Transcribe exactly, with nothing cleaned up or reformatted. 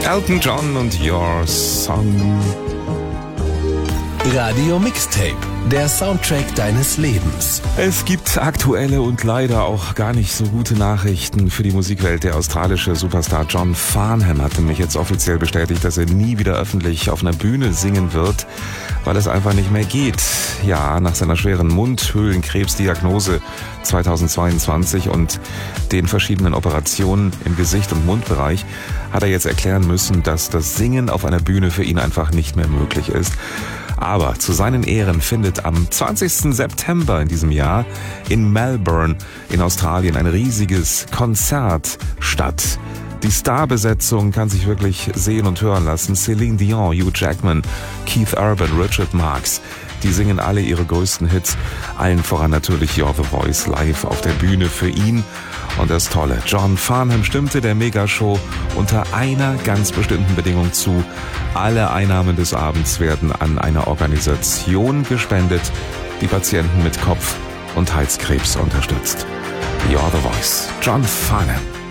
Elton John und Your Song. Radio Mixtape, der Soundtrack deines Lebens. Es gibt aktuelle und leider auch gar nicht so gute Nachrichten für die Musikwelt. Der australische Superstar John Farnham hat nämlich jetzt offiziell bestätigt, dass er nie wieder öffentlich auf einer Bühne singen wird, weil es einfach nicht mehr geht. Ja, nach seiner schweren Mundhöhlenkrebsdiagnose zweitausendzweiundzwanzig und den verschiedenen Operationen im Gesicht- und Mundbereich hat er jetzt erklären müssen, dass das Singen auf einer Bühne für ihn einfach nicht mehr möglich ist. Aber zu seinen Ehren findet am zwanzigsten September in diesem Jahr in Melbourne in Australien ein riesiges Konzert statt. Die Starbesetzung kann sich wirklich sehen und hören lassen. Celine Dion, Hugh Jackman, Keith Urban, Richard Marx. Die singen alle ihre größten Hits. Allen voran natürlich You're the Voice live auf der Bühne für ihn. Und das Tolle, John Farnham stimmte der Megashow unter einer ganz bestimmten Bedingung zu. Alle Einnahmen des Abends werden an eine Organisation gespendet, die Patienten mit Kopf- und Halskrebs unterstützt. You're the Voice, John Farnham.